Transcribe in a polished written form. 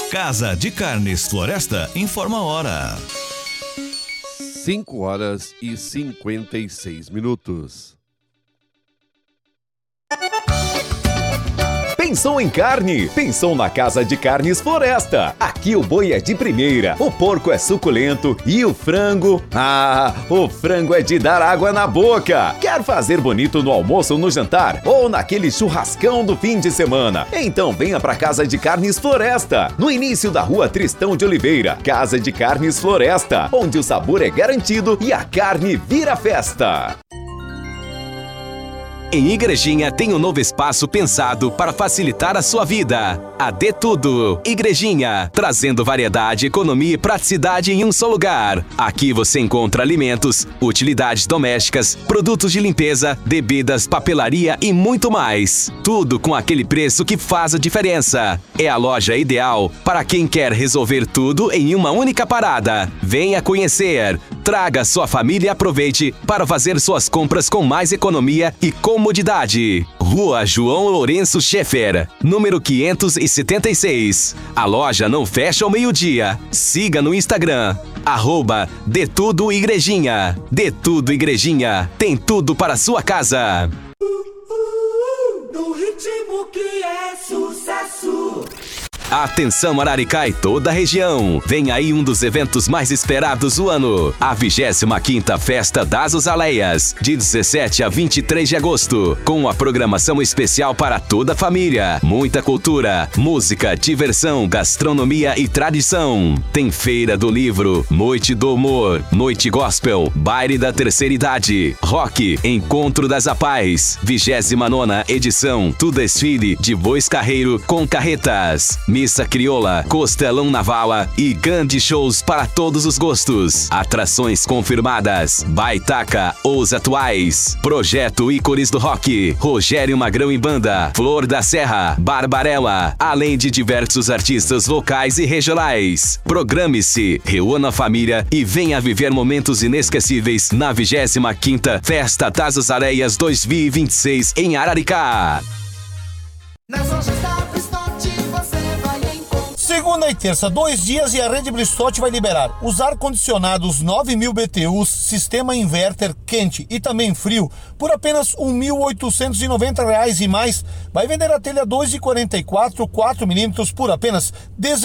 Casa de Carnes Floresta informa a hora. 5h56. Pensou em carne? Pensou na Casa de Carnes Floresta. Aqui o boi é de primeira, o porco é suculento e o frango... o frango é de dar água na boca. Quer fazer bonito no almoço ou no jantar? Ou naquele churrascão do fim de semana? Então venha pra Casa de Carnes Floresta, no início da Rua Tristão de Oliveira. Casa de Carnes Floresta, onde o sabor é garantido e a carne vira festa. Em Igrejinha tem um novo espaço pensado para facilitar a sua vida. A De Tudo Igrejinha, trazendo variedade, economia e praticidade em um só lugar. Aqui você encontra alimentos, utilidades domésticas, produtos de limpeza, bebidas, papelaria e muito mais. Tudo com aquele preço que faz a diferença. É a loja ideal para quem quer resolver tudo em uma única parada. Venha conhecer. Traga sua família e aproveite para fazer suas compras com mais economia e comodidade. Rua João Lourenço Schaeffer, número 576. A loja não fecha ao meio-dia. Siga no Instagram, @De Tudo Igrejinha. De Tudo Igrejinha, tem tudo para sua casa. No ritmo que é sucesso. Atenção Araricá e toda a região. Vem aí um dos eventos mais esperados do ano. A 25ª Festa das Azaleias, de 17 a 23 de agosto. Com a programação especial para toda a família. Muita cultura, música, diversão, gastronomia e tradição. Tem feira do livro, noite do humor, noite gospel, baile da terceira idade, rock, encontro das apais. 29ª edição do desfile de bois carreiro com carretas. Missa crioula, costelão na vala e grandes shows para todos os gostos. Atrações confirmadas: Baitaca, Os Atuais, Projeto Ícores do Rock, Rogério Magrão e Banda, Flor da Serra, Barbarella, além de diversos artistas locais e regionais. Programe-se, reúna a família e venha viver momentos inesquecíveis na 25ª Festa das Azaleias 2026 em Araricá. Nas lojas da Bristote você vai encontrar. Segunda e terça, 2 dias e a Rede Bristote vai liberar os ar-condicionados 9.000 BTUs, sistema inverter quente e também frio, por apenas R$ 1.890 e mais. Vai vender a telha 2,44, 4mm por apenas R$